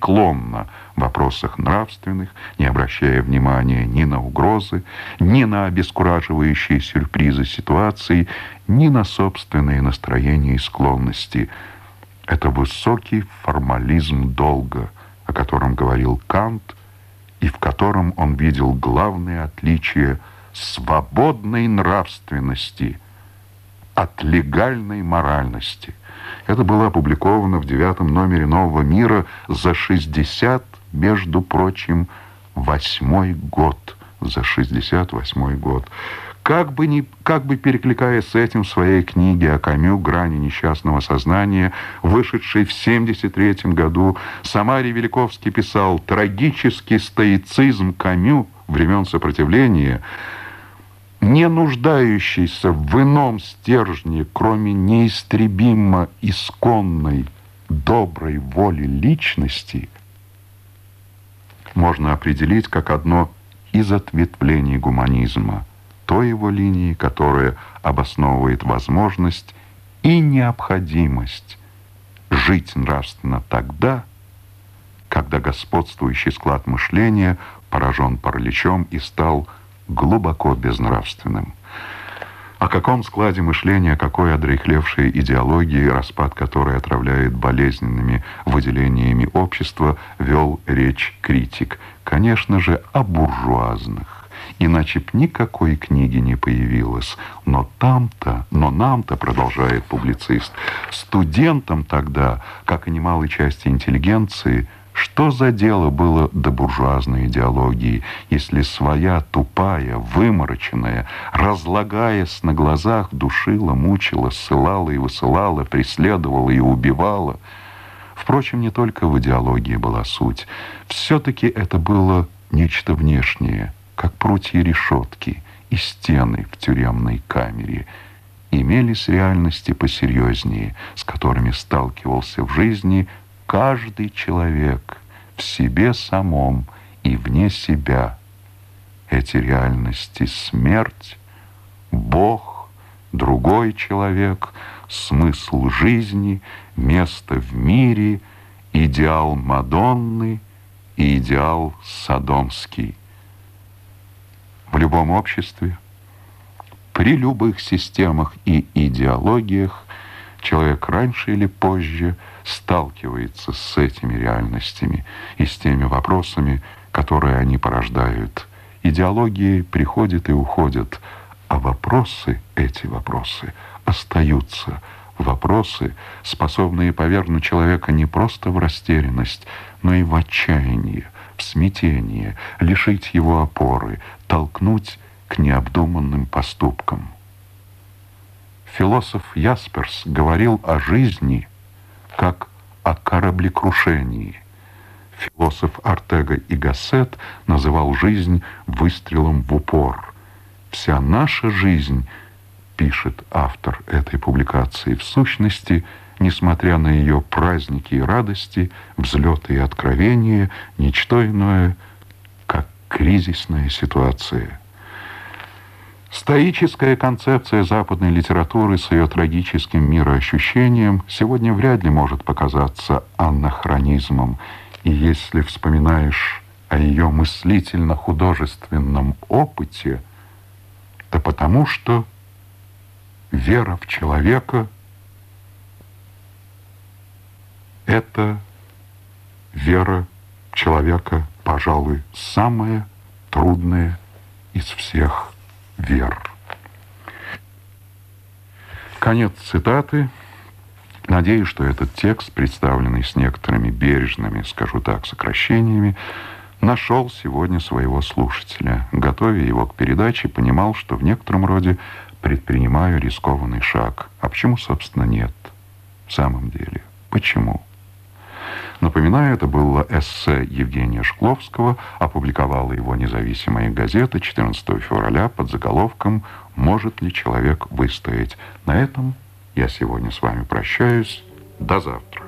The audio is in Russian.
непреклонна в вопросах нравственных, не обращая внимания ни на угрозы, ни на обескураживающие сюрпризы ситуации, ни на собственные настроения и склонности. Это высокий формализм долга, о котором говорил Кант, и в котором он видел главное отличие свободной нравственности от легальной моральности. Это было опубликовано в 9-м номере «Нового мира» за 60, между прочим, 8-й год. За 68-й год. Как бы перекликаясь с этим в своей книге о Камю «Грани несчастного сознания», вышедшей в 1973 году, Самарий Великовский писал: «Трагический стоицизм Камю времен сопротивления, не нуждающийся в ином стержне, кроме неистребимо исконной доброй воли личности, можно определить как одно из ответвлений гуманизма, той его линии, которая обосновывает возможность и необходимость жить нравственно тогда, когда господствующий склад мышления поражен параличом и стал глубоко безнравственным». О каком складе мышления, о какой одряхлевшей идеологии, распад которой отравляет болезненными выделениями общества, вел речь критик? Конечно же, о буржуазных. Иначе б никакой книги не появилось. Но нам-то, продолжает публицист, студентам тогда, как и немалой части интеллигенции, что за дело было до буржуазной идеологии, если своя тупая, вымороченная, разлагаясь на глазах, душила, мучила, ссылала и высылала, преследовала и убивала? Впрочем, не только в идеологии была суть. Все-таки это было нечто внешнее, как прутья решетки и стены в тюремной камере. Имелись реальности посерьезнее, с которыми сталкивался в жизни каждый человек в себе самом и вне себя. Эти реальности — смерть, Бог, другой человек, смысл жизни, место в мире, идеал Мадонны и идеал Содомский. В любом обществе, при любых системах и идеологиях человек раньше или позже сталкивается с этими реальностями и с теми вопросами, которые они порождают. Идеологии приходят и уходят, а вопросы, эти вопросы, остаются. Вопросы, способные повергнуть человека не просто в растерянность, но и в отчаяние, в смятение, лишить его опоры, толкнуть к необдуманным поступкам. Философ Ясперс говорил о жизни как о кораблекрушении. Философ Ортега и Гассет называл жизнь выстрелом в упор. Вся наша жизнь, пишет автор этой публикации, в сущности, несмотря на ее праздники и радости, взлеты и откровения, ничто иное, как кризисная ситуация. Стоическая концепция западной литературы с ее трагическим мироощущением сегодня вряд ли может показаться анахронизмом. И если вспоминаешь о ее мыслительно-художественном опыте, то потому что вера в человека — это вера человека, пожалуй, самая трудная из всех вер. Конец цитаты. Надеюсь, что этот текст, представленный с некоторыми бережными, скажу так, сокращениями, нашел сегодня своего слушателя. Готовя его к передаче, понимал, что в некотором роде предпринимаю рискованный шаг. А почему, собственно, нет? В самом деле, почему? Напоминаю, это было эссе Евгения Шкловского, опубликовала его независимая газета 14 февраля под заголовком «Может ли человек выстоять?». На этом я сегодня с вами прощаюсь. До завтра.